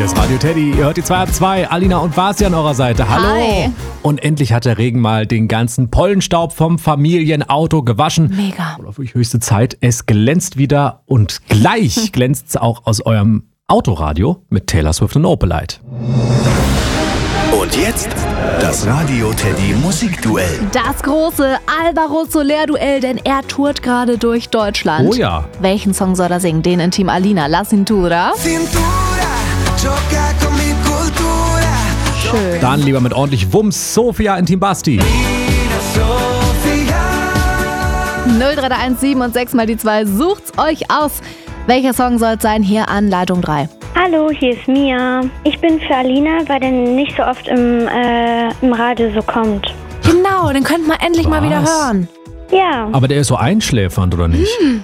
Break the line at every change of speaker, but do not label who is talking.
ist Radio Teddy. Ihr hört die 2 ab 2. Alina und Basti an eurer Seite. Hallo.
Hi.
Und endlich hat der Regen mal den ganzen Pollenstaub vom Familienauto gewaschen.
Mega.
Oder wirklich höchste Zeit. Es glänzt wieder und gleich glänzt es auch aus eurem Autoradio mit Taylor Swift und Opelite.
Und jetzt das Radio Teddy Musikduell.
Das große Alvaro Soler-Duell, denn er tourt gerade durch Deutschland.
Oh ja.
Welchen Song soll er singen? Den in Team Alina, La Cintura. Schön.
Dann lieber mit ordentlich Wumms, Sofia in Team Basti.
0331 und 6 mal die 2. Sucht's euch aus. Welcher Song soll es sein? Hier an Leitung 3.
Hallo, hier ist Mia. Ich bin für Alina, weil der nicht so oft im Radio so kommt.
Genau, den könnten wir endlich mal wieder hören.
Ja.
Aber der ist so einschläfernd, oder nicht?